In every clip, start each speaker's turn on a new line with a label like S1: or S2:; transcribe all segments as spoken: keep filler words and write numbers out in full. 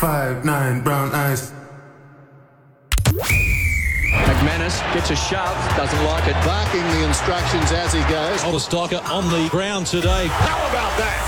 S1: five, nine, brown eyes.
S2: McManus gets a shove, doesn't like it.
S3: Barking the instructions as he goes.
S4: Oliver Stocker on the ground today.
S2: How about that?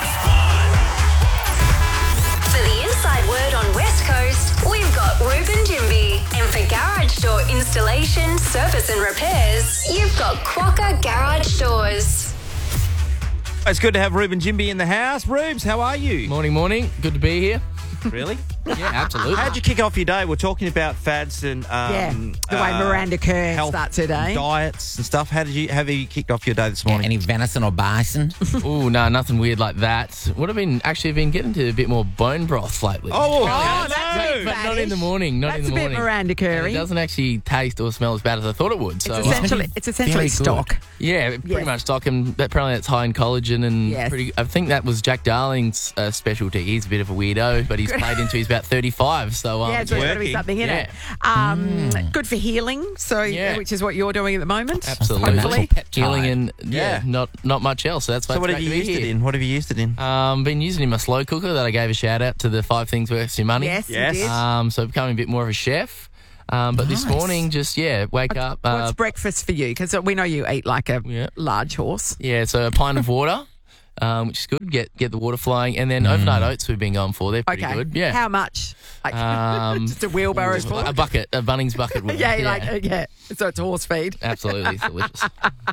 S5: For the inside word on West Coast, we've got Ruben Jimby. And for garage door installation, service and repairs, you've got Quokka Garage Doors.
S6: It's good to have Ruben Jimby in the house. Rubes, how are you?
S7: Morning, morning. Good to be here.
S6: Really?
S7: Yeah, absolutely.
S6: How'd you kick off your day? We're talking about fads and um,
S8: Yeah, the way
S6: uh,
S8: Miranda Kerr
S6: health,
S8: starts her day.
S6: diets and stuff. How did you have you kicked off your day this morning?
S9: Any venison or bison?
S7: Ooh, no, nothing weird like that. Would have been actually been getting to a bit more bone broth lately.
S6: Oh,
S8: Oh,
S6: no.
S8: that's
S7: but not in the morning. Not
S8: That's
S7: in the
S8: a bit
S7: morning.
S8: Miranda
S7: And
S8: Kerr-y.
S7: It doesn't actually taste or smell as bad as I thought it would. So
S8: It's
S7: uh,
S8: essentially, it's essentially
S9: Very good.
S8: stock.
S7: yeah, pretty
S8: Yes.
S7: much stock, and apparently it's high in collagen and
S8: Yes.
S7: pretty. I think that was Jack Darling's uh, specialty. He's a bit of a weirdo, but he's played into he's about thirty-five. So um,
S8: Yeah, so there's got to be
S6: working.
S8: something in
S7: Yeah.
S8: it. Um, Good for healing, so
S7: Yeah.
S8: which is what you're doing at the moment.
S7: absolutely
S8: Hopefully.
S7: healing and yeah,
S6: Yeah.
S7: not not much else. So that's why
S6: So what
S7: it's
S6: have you
S7: great to
S6: used
S7: be
S6: it
S7: here.
S6: in? What have you used it in?
S7: Um, been using in my slow cooker that I gave a shout out to the five things worth your money.
S8: Yes,
S6: Yes.
S8: you did.
S7: Um, so becoming a bit more of a chef. Um, but this
S9: Nice.
S7: morning, just yeah, wake up. Uh,
S8: What's breakfast for you? Because we know you eat like a
S7: Yeah.
S8: large horse.
S7: yeah, so a pint of water, um, which is good. Get get the water flowing, and then overnight oats we've been going for. They're pretty
S8: Okay.
S7: good. Yeah.
S8: How much? Like,
S7: Um,
S8: just a wheelbarrow full?
S7: a bucket, a Bunnings bucket. Worth.
S8: yeah, like, uh, yeah. So it's horse feed.
S7: Absolutely, it's delicious.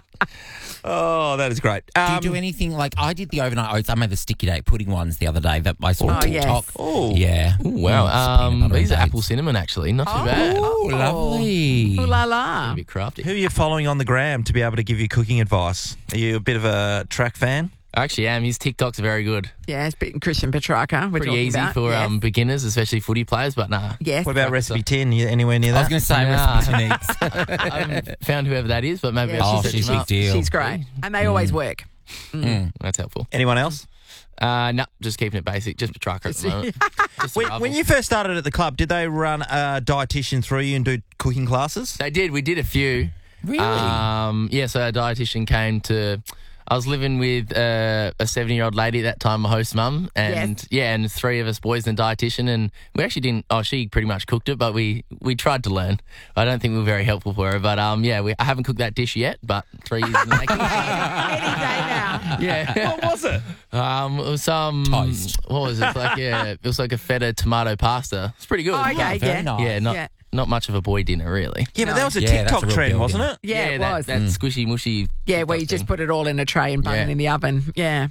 S6: Oh, that is great.
S9: Do
S6: Um,
S9: you do anything like I did the overnight oats? I made the sticky date pudding ones the other day that I saw on
S8: Oh,
S9: TikTok.
S8: yes.
S6: Oh.
S9: Yeah.
S7: Ooh, wow,
S9: Mm, it's peanut
S7: um,
S9: butter
S7: these are
S9: and
S7: apple
S9: dates.
S7: cinnamon actually, not too bad.
S9: Oh, lovely.
S8: Ooh la la.
S7: A bit crafty.
S6: Who are you following on the gram to be able to give you cooking advice? Are you a bit of a track fan?
S7: I actually am. His TikToks are very good.
S8: Yeah, it's been Christian Petrarca. We're
S7: Pretty
S8: talking
S7: easy
S8: about.
S7: for
S8: yes.
S7: um, beginners, especially footy players. But nah,
S8: Yes.
S6: What about Recipe ten? You anywhere near
S9: I was
S6: that?
S9: going to say
S7: Nah.
S9: recipe techniques.
S7: I haven't found whoever that is, but maybe
S8: Yeah,
S7: I
S9: Oh,
S7: should
S9: she's
S7: search
S9: a
S7: them
S9: big
S7: up.
S9: deal.
S8: She's great. And they always work.
S9: Mm.
S7: That's helpful.
S6: Anyone else?
S7: Uh, no, just keeping it basic. Just Petrarca at the moment. Just
S6: When,
S7: survival.
S6: when you first started at the club, did they run a dietitian through you and do cooking classes?
S7: They did. We did a few.
S9: Really?
S7: Um, yeah, so a dietitian came to... I was living with uh, a seventy-year-old lady at that time, my host mum, and
S8: Yes.
S7: yeah, and three of us boys and a dietitian, and we actually didn't. Oh, she pretty much cooked it, but we we tried to learn. I don't think we were very helpful for her, but um, yeah, we, I haven't cooked that dish yet, but three years in the making.
S8: Any day now.
S7: Yeah,
S6: What was it?
S7: um, it was some
S9: Toast.
S7: What was it? Like yeah, it was like a feta tomato pasta. It's pretty good.
S8: Oh, okay,
S9: very
S8: yeah.
S9: nice.
S7: Yeah, not
S8: Yeah.
S7: not much of a boy dinner really.
S6: Yeah, but that was a
S9: Yeah, that's a
S6: TikTok
S9: real
S6: trend,
S9: building.
S6: wasn't it?
S8: Yeah, it
S7: that,
S8: was.
S7: that squishy mushy.
S8: Yeah, where you
S7: TikTok
S8: just
S7: thing.
S8: put it all in a tray and bung
S7: Yeah.
S8: it in the oven. Yeah.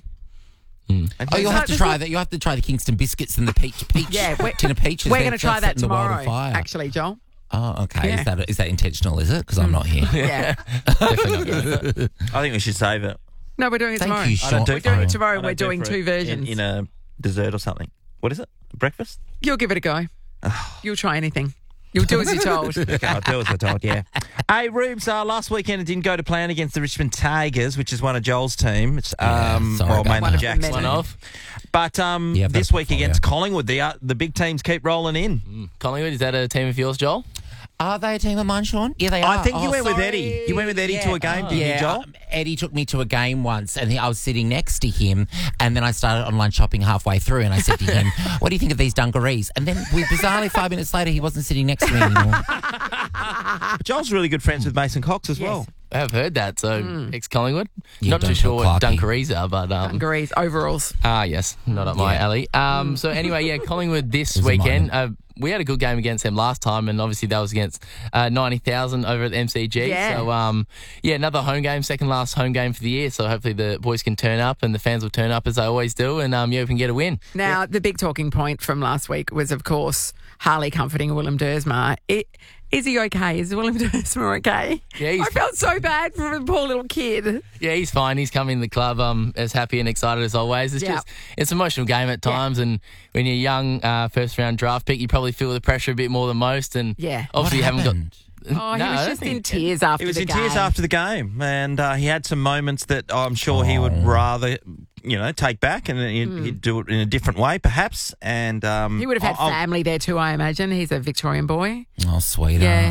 S9: Oh, you'll have to try that. You have to try the Kingston biscuits and the peach peach
S8: Yeah, we're-
S9: tin of peaches.
S8: We're
S9: They're
S8: going to try
S9: just
S8: that
S9: setting the world on
S8: tomorrow,
S9: fire.
S8: actually, Joel.
S9: Oh, okay.
S8: Yeah.
S9: Is that is that intentional? Is it? Because I'm not here.
S8: Yeah.
S7: Definitely not good with it.
S6: I think we should save it.
S8: No, we're doing it
S9: Thank
S8: tomorrow.
S9: you,
S6: I don't
S9: Sean.
S6: do
S8: We're doing
S6: for
S8: it
S6: it.
S8: tomorrow
S6: I
S8: and
S6: don't
S8: we're
S6: do
S8: doing
S6: for
S8: two
S6: it
S8: versions.
S6: In, in a dessert or something. What is it? Breakfast?
S8: You'll give it a go. You'll try anything. You'll do as you're told.
S6: Okay, I'll do as I told, yeah. Hey, Rubes, uh, last weekend it didn't go to plan against the Richmond Tigers, which is one of Joel's team. It's,
S9: Yeah,
S6: um,
S9: sorry
S6: well,
S9: about
S6: mainly
S8: that.
S6: Jack's
S8: One
S6: team.
S7: One off.
S6: But um,
S9: Yeah,
S6: this
S9: but-
S6: week
S9: oh,
S6: against
S9: yeah.
S6: Collingwood, the uh, the big teams keep rolling in.
S7: Collingwood, is that a team of yours, Joel?
S9: Are they a team of mine, Sean? Yeah, they are.
S6: I think you
S9: Oh,
S6: went with
S9: sorry.
S6: Eddie. You went with Eddie to a game, didn't you,
S9: yeah,
S6: Joel?
S9: um, Eddie took me to a game once, and he, I was sitting next to him, and then I started online shopping halfway through, and I said to him, "What do you think of these dungarees?" And then, we, bizarrely, five minutes later, he wasn't sitting next to me anymore.
S6: Joel's really good friends with Mason Cox as well.
S7: I have heard that. So ex Collingwood.
S9: Yeah,
S7: not too
S9: don't
S7: sure
S9: tell
S7: what
S9: Clarkie.
S7: dungarees are, but um,
S8: Dungarees, overalls.
S7: ah yes, not up my
S9: Yeah.
S7: alley. Um, so anyway, yeah, Collingwood this
S9: was a
S7: weekend. Uh, we had a good game against them last time, and obviously that was against uh, ninety thousand over at the M C G.
S8: Yeah.
S7: So um, yeah, another home game, second last home game for the year. So hopefully the boys can turn up and the fans will turn up as they always do, and um, yeah, we can get a win.
S8: Now, the big talking point from last week was, of course, Harley comforting Willem Dersma. It, is he okay? Is Willem Dersma okay?
S7: Yeah, he's
S8: I felt so bad for the poor little kid.
S7: Yeah, he's fine. He's come in the club um, as happy and excited as always. It's
S8: Yeah.
S7: just it's an emotional game at
S8: Yeah.
S7: times, and when you're a young uh, first round draft pick, you probably feel the pressure a bit more than most. And
S8: Yeah.
S7: obviously you
S9: What
S7: haven't
S9: happened?
S8: Oh,
S7: No, I
S8: he was
S7: don't
S8: just
S7: think-
S8: in tears after
S6: He was
S8: the
S6: in
S8: game.
S6: tears after the game, and uh, he had some moments that I'm sure he would rather, you know, take back, and he'd, he'd do it in a different way, perhaps. And um,
S8: He would have had
S6: I'll-
S8: family there too, I imagine. He's a Victorian boy.
S9: Oh, sweetheart.
S8: Yeah.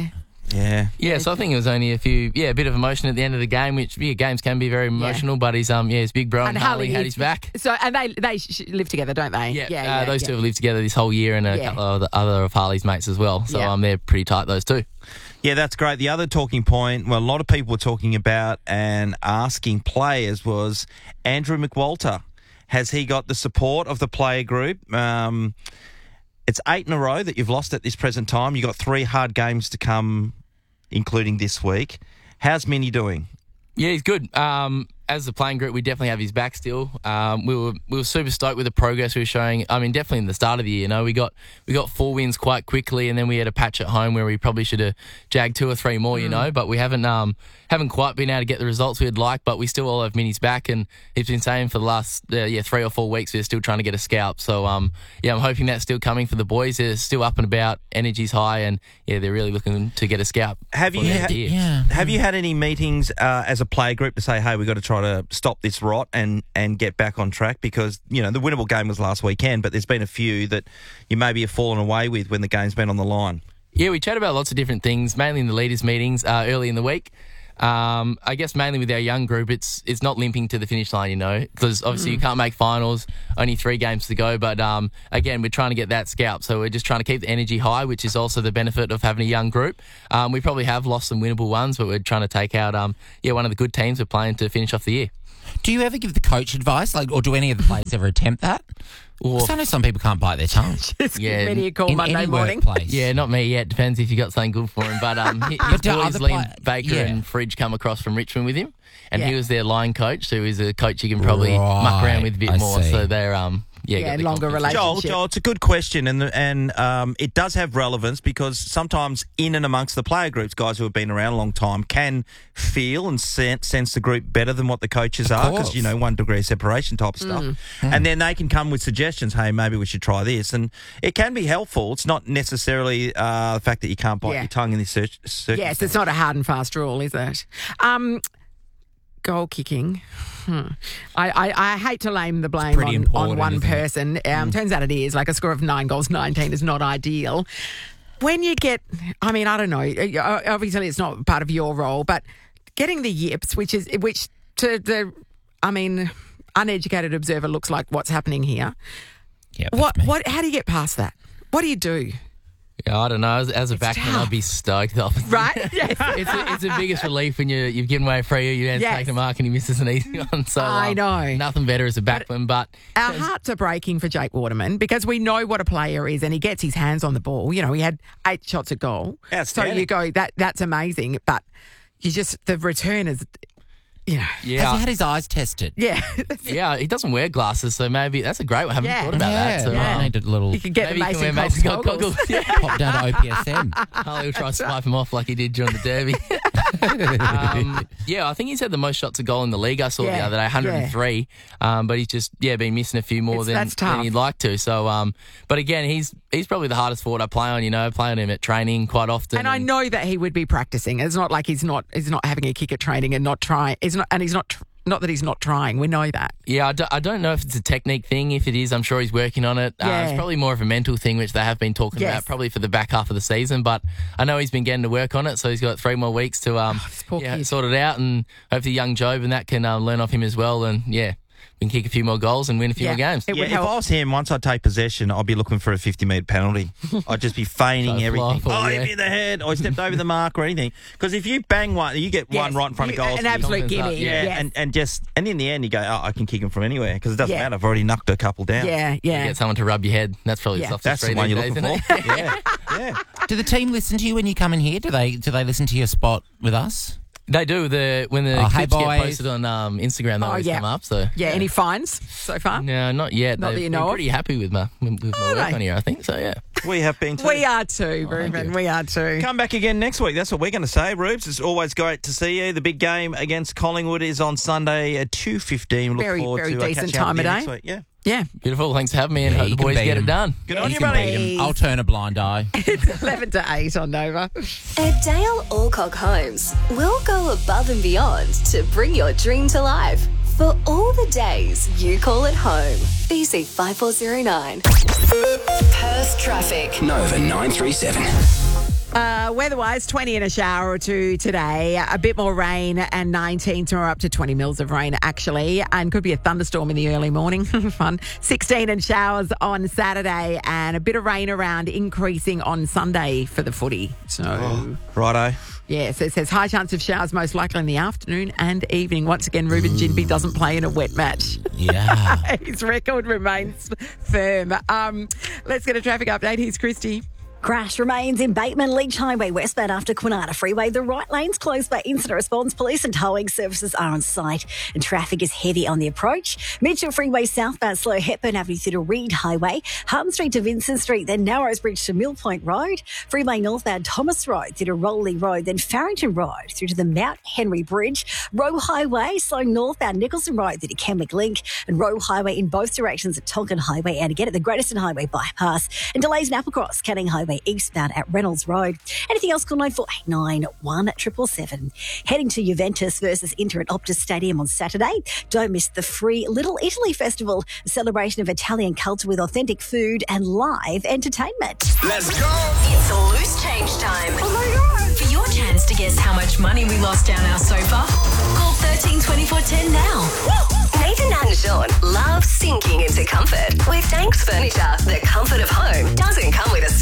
S6: Yeah.
S7: Yeah, so I think it was only a few, yeah, a bit of emotion at the end of the game, which, yeah, games can be very emotional, but his, um, yeah, his big bro and, and Harley had his back.
S8: So, and they they sh- live together, don't they?
S7: Yeah,
S8: yeah,
S7: uh,
S8: yeah
S7: those
S8: yeah.
S7: two have lived together this whole year, and a
S8: Yeah.
S7: couple of the other of Harley's mates as well. So
S8: Yeah.
S7: um, they're pretty tight, those two.
S6: Yeah, that's great. The other talking point, well, a lot of people were talking about and asking players was Andrew McWalter. Has he got the support of the player group? Um, it's eight in a row that you've lost at this present time. You've got three hard games to come, including this week. How's Minnie doing?
S7: Yeah, he's good. Um, as a playing group, we definitely have his back still. Um, we were we were super stoked with the progress we were showing. I mean, definitely in the start of the year, you know, we got we got four wins quite quickly, and then we had a patch at home where we probably should have jagged two or three more, you know. But we haven't um haven't quite been able to get the results we'd like. But we still all have Minnie's back, and he's been saying for the last uh, yeah three or four weeks we're still trying to get a scalp. So um yeah, I'm hoping that's still coming for the boys. They're still up and about, energy's high, and yeah, they're really looking to get a scalp.
S6: Have
S7: for
S6: you
S7: the end
S6: ha-
S7: of the year.
S9: Yeah.
S6: Have you had any meetings uh, as a player group to say, hey, we've got to try to stop this rot and, and get back on track? Because, you know, the winnable game was last weekend, but there's been a few that you maybe have fallen away with when the game's been on the line.
S7: Yeah, we chat about lots of different things, mainly in the leaders' meetings uh, early in the week. Um, I guess mainly with our young group, it's it's not limping to the finish line, you know, because obviously you can't make finals, only three games to go. But um, again, we're trying to get that scalp, so we're just trying to keep the energy high, which is also the benefit of having a young group. Um, we probably have lost some winnable ones, but we're trying to take out um, yeah one of the good teams we're playing to finish off the year.
S9: Do you ever give the coach advice, like, or do any of the players ever attempt that?
S7: Or,
S9: 'Cause I know some people can't bite their tongue.
S8: Just
S7: Yeah,
S8: give Minnie a call
S9: in
S8: Monday
S9: any
S8: morning.
S9: workplace.
S7: yeah, not me yet. Depends if you got something good for him. But um, his
S9: But do
S7: boys,
S9: other
S7: Liam
S9: play-
S7: Baker
S9: yeah.
S7: and Fridge, come across from Richmond with him, and he
S8: Yeah.
S7: was their line coach, so he's a coach you can probably
S9: Right,
S7: muck around with a bit
S9: I
S7: more.
S9: see.
S7: So they're um, yeah,
S8: Yeah,
S7: got the
S8: longer
S7: confidence.
S8: relationship.
S6: Joel, Joel, it's a good question, and and um, it does have relevance because sometimes in and amongst the player groups, guys who have been around a long time can feel and sense, sense the group better than what the coaches are because,
S9: course.
S6: you know, one degree of separation type of stuff. And then they can come with suggestions, hey, maybe we should try this. And it can be helpful. It's not necessarily uh, the fact that you can't bite
S8: Yeah.
S6: your tongue in this cir- circumstance.
S8: Yes, it's not a hard and fast rule, is it? Um, goal kicking. Hmm. I, I, I hate to lay the blame
S9: pretty
S8: on, on
S9: important,
S8: one
S9: isn't it?
S8: person. Um, Turns out it is. Like a score of nine goals, nineteen is not ideal. When you get, I mean, I don't know. uh, Obviously, it's not part of your role, but getting the yips, which is which to the, I mean, uneducated observer looks like what's happening here.
S9: Yeah, that's
S8: What
S9: me.
S8: what? How do you get past that? What do you do?
S7: Yeah, I don't know. As, as a
S8: It's
S7: backman,
S8: tough.
S7: I'd be stoked.
S8: Right? Yes.
S7: it's a, it's the biggest relief when you you've given away a free, you then
S8: Yes.
S7: take a mark and he misses an easy one. So
S8: I
S7: um,
S8: know.
S7: nothing better as a backman. But
S8: Our hearts are breaking for Jake Waterman because we know what a player is and he gets his hands on the ball. You know, he had eight shots at goal. So
S6: Outstanding.
S8: you go, that that's amazing. But you just, the return is, you know.
S9: Has
S7: yeah,
S9: he had his eyes tested?
S8: Yeah.
S7: yeah, he doesn't wear glasses, so maybe that's a great one. I haven't
S8: Yeah.
S7: thought about that. So
S8: yeah.
S7: um,
S9: I need a little
S8: You could get
S7: maybe
S8: the
S7: you can
S8: Mason
S7: wear
S8: Cox
S7: Mason Cox
S8: goggles.
S7: goggles. Yeah.
S9: pop down to O P S M.
S7: Harley will try to swipe him off like he did during the derby. um, yeah, I think he's had the most shots a goal in the league. I saw the
S8: Yeah,
S7: other day, one hundred three. Um, but he's just yeah been missing a few more
S8: It's-
S7: than,
S8: that's tough.
S7: than he'd like to. So, um, but again, he's he's probably the hardest forward I play on. You know, playing him at training quite often.
S8: And I know that he would be practicing. It's not like he's not he's not having a kick at training and not trying. He's not, and he's not tr- not that he's not trying. We know that.
S7: Yeah, I don't, I don't know if it's a technique thing. If it is, I'm sure he's working on it. Uh,
S8: Yeah.
S7: it's probably more of a mental thing, which they have been talking
S8: Yes.
S7: about probably for the back half of the season. But I know he's been getting to work on it, so he's got three more weeks to um,
S8: this poor
S7: yeah,
S8: kid.
S7: sort it out. And hopefully young Job and that can um, learn off him as well. And yeah, we can kick a few more goals and win a few
S8: Yeah.
S7: more games.
S8: It
S6: Yeah,
S8: would
S6: if
S8: help.
S6: I was him, once I take possession, I'd be looking for a fifty metre penalty. I'd just be feigning
S7: So
S6: everything.
S7: fly
S6: Oh,
S7: for,
S6: hit
S7: yeah.
S6: me in the head, or I stepped over the mark, or anything. Because if you bang one, you get one
S8: Yes.
S6: right in front of
S8: You-
S6: goals.
S8: An absolute
S7: confidence up,
S8: gimme.
S6: yeah,
S8: Yes.
S6: and, and just and in the end, you go, oh, I can kick him from anywhere because it doesn't
S8: Yeah.
S6: matter. I've already knocked a couple down.
S8: yeah, yeah.
S7: Get someone to rub your head. That's probably
S8: Yeah.
S7: the softest
S6: That's the
S7: free
S6: one
S7: these
S6: you're
S7: days,
S6: looking
S7: isn't
S6: for.
S7: it?
S6: yeah, yeah.
S9: Do the team listen to you when you come in here? Do they do they listen to your spot with us?
S7: They do. The when the
S9: Oh, hey,
S7: clips get
S9: boys.
S7: posted on um, Instagram, they
S8: Oh,
S7: always
S8: yeah.
S7: come up. So
S8: Yeah, any fines so far?
S7: no, not yet.
S8: Not that
S7: They've
S8: you
S7: been
S8: know of?
S7: pretty happy with my with my
S8: Are
S7: work
S8: they?
S7: on here. I think so. Yeah.
S6: We have been too.
S8: We are too,
S7: Oh, thank
S8: Ruben.
S7: you.
S8: We are too.
S6: Come back again next week. That's what we're going to say, Rubes. It's always great to see you. The big game against Collingwood is on Sunday at two fifteen. Look
S8: Very,
S6: forward
S8: very
S6: to uh,
S8: decent
S6: catching up
S8: time
S6: with you
S8: of
S6: next
S8: day.
S6: week. Yeah.
S8: Yeah.
S7: Beautiful. Thanks for having me, and
S9: Yeah,
S7: hope
S9: you
S7: the
S9: can
S7: boys
S9: beat
S7: get it
S9: him.
S7: done.
S6: Good
S8: Yeah,
S6: on
S8: you
S6: you,
S8: can
S6: buddy.
S8: beat him.
S9: I'll turn a blind eye.
S8: It's eleven to eight on Nova.
S5: At Dale Alcock Homes, we'll go above and beyond to bring your dream to life. For all the days you call it home. B C five four zero nine. Perth traffic.
S10: Nova nine three seven.
S8: Uh, weather-wise, twenty in a shower or two today. A bit more rain and nineteen tomorrow, up to twenty mils of rain, actually. And could be a thunderstorm in the early morning. Fun. sixteen in showers on Saturday and a bit of rain around, increasing on Sunday for the footy. So,
S6: oh, righto.
S8: Yeah, so it says high chance of showers most likely in the afternoon and evening. Once again, Ruben Jinby doesn't play in a wet match.
S9: Yeah.
S8: His record remains firm. Um, let's get a traffic update. Here's Christy.
S10: Crash remains in Bateman Leach Highway westbound after Kwinana Freeway. The right lane's closed by incident response. Police and towing services are on site and traffic is heavy on the approach. Mitchell Freeway southbound slow Hepburn Avenue through to Reed Highway. Harton Street to Vincent Street, then Narrows Bridge to Mill Point Road. Freeway northbound Thomas Road through to Rowley Road, then Farrington Road through to the Mount Henry Bridge. Rowe Highway slow northbound Nicholson Road through to Kenwick Link and Rowe Highway in both directions at Tonkin Highway and again at the Greater Highway bypass. And delays in Applecross, Canning Highway eastbound at Reynolds Road. Anything else, call nine four eight nine one seven seven seven. Heading to Juventus versus Inter at Optus Stadium on Saturday. Don't miss the free Little Italy Festival, a celebration of Italian culture with authentic food and live entertainment.
S5: Let's go! It's loose change time. Oh my God! For your chance to guess how much money we lost down our sofa, call thirteen twenty-four ten now. Nathan and Sean love sinking into comfort. With Danks Furniture, the comfort of home doesn't come with a